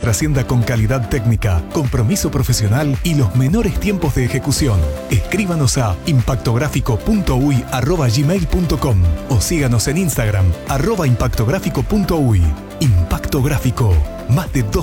trascienda con calidad técnica, compromiso profesional y los menores tiempos de ejecución. Escríbanos a impactográfico.uy@gmail.com o síganos en Instagram @impactográfico.uy. Impacto Gráfico, más de